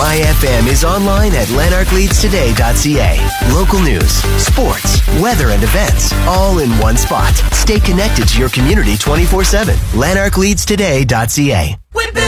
My FM is online at lanarkleadstoday.ca. Local news, sports, weather, and events, all in one spot. Stay connected to your community 24/7. lanarkleadstoday.ca.